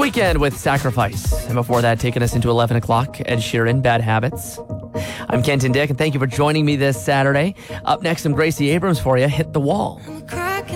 Weeknd with Sacrifice. And before that, taking us into 11 o'clock, Ed Sheeran, Bad Habits. I'm Kenton Dick, and thank you for joining me this Saturday. Up next, some Gracie Abrams for you, Hit the Wall. I'm a cry